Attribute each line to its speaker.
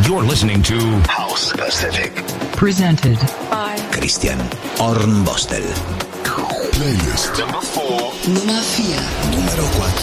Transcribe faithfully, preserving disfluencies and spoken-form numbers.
Speaker 1: You're listening to House Pacific.
Speaker 2: Presented
Speaker 3: by
Speaker 4: Christian Hornbostel.
Speaker 1: Playlist number four.
Speaker 4: Nummer vier. Numero cuatro.